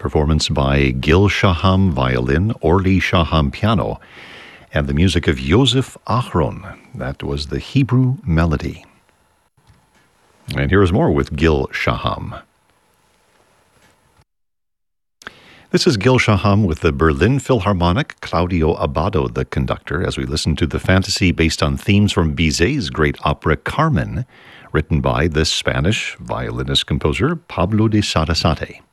performance by Gil Shaham violin, Orly Shaham piano, and the music of Yosef Achron. That was the Hebrew Melody. And here is more with Gil Shaham. This is Gil Shaham with the Berlin Philharmonic, Claudio Abbado, the conductor, as we listen to the fantasy based on themes from Bizet's great opera Carmen, written by the Spanish violinist-composer Pablo de Sarasate.